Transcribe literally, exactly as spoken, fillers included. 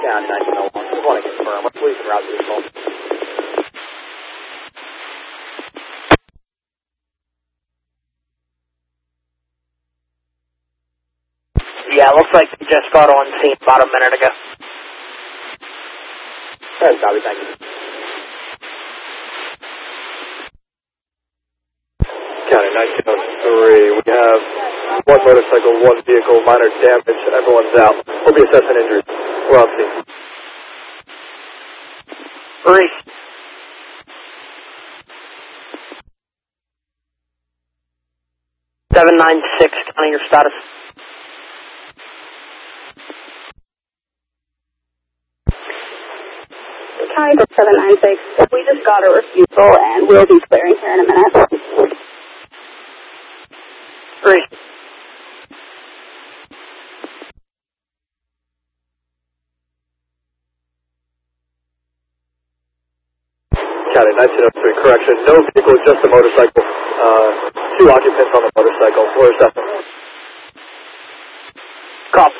County nineteen oh one. Just want to confirm. What's police route to this call? Yeah, looks like we just got on scene about a minute ago. That's copy, thank you. County nineteen oh three, we have one motorcycle, one vehicle, minor damage, everyone's out. We'll be assessing injuries. We're on scene. Reese. seven nine six, county, your status. County for seven nine six, we just got a refusal and we'll be clearing here in a minute. Reese. County nineteen oh three, correction, no vehicle, just a motorcycle. Uh, two occupants on the motorcycle. We're assessing. Copy.